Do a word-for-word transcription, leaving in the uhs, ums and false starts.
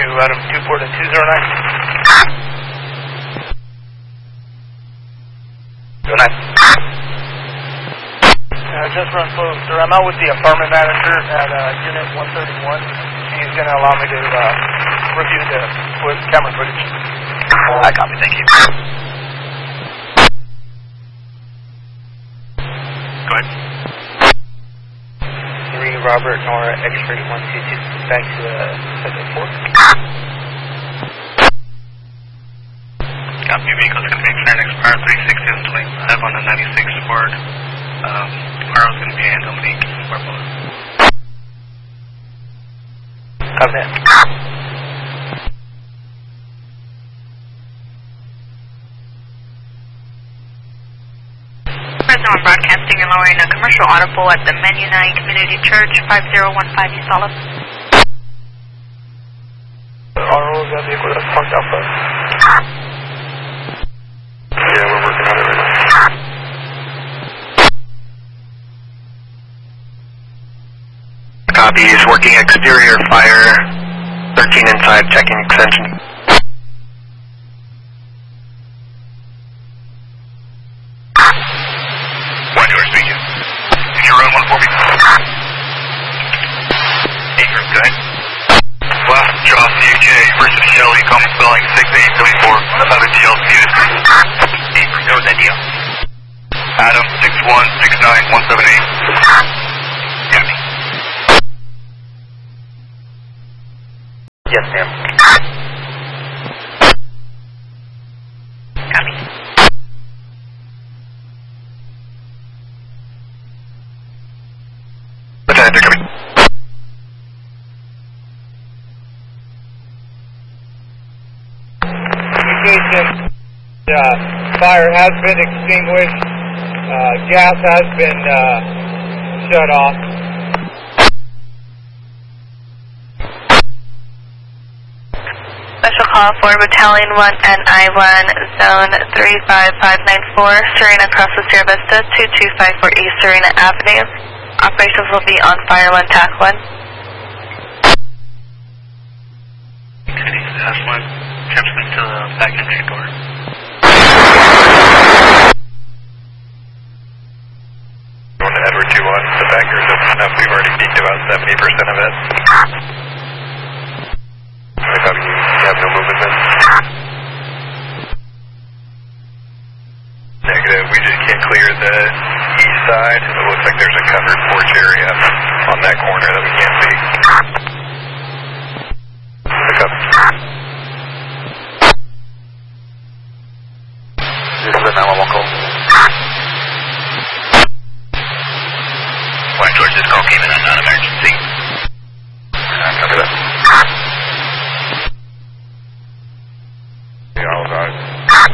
Adam two four to two zero nine. Go nine. Uh, just run slow, sir. I'm out with the apartment manager at uh, unit one thirty-one. He's going to allow me to uh, review the foot camera footage. I copy, thank you. Go ahead. three Robert Nora X-ray one two two, back to uh, seven four. Copy, vehicle's going to be external expire three sixty and twenty-five on the ninety-six Ford. Um, tomorrow's going to be handled in Barbosa. Copy that. President broadcasting and lowering a commercial audible at the Mennonite Community Church, five zero one five East Olive. Auto is that vehicle that's parked out front? Yeah, we're working on it right now. Copy, he's working exterior fire, thirteen inside, checking extension. One door speaking. Can you run one for me? Acres, good. Well, draw C J versus Shelley, common spelling six eight seven four, another D L C. Acres, go with that deal. Adam six one six nine one seven eight. Copy. Yes, ma'am. Copy. Lieutenant, they're coming. Communication, uh, fire has been extinguished, uh, gas has been uh, shut off. Special call for Battalion one N I one, Zone three five five nine four, Serena across the Sierra Vista, two two five four East Serena Avenue. Operations will be on Fire one, T A C one. Last one, Jefferson to the back entry door. Going to Edward two one, the back door is open enough, we've already peaked about seventy percent of it. I copy you, you have no movement then? Negative, we just can't clear the east side. It looks like there's a covered porch area on that corner that we can't see. Pick up. This is a nine one one call. White George, this call came in on non-emergency. Uh, copy that.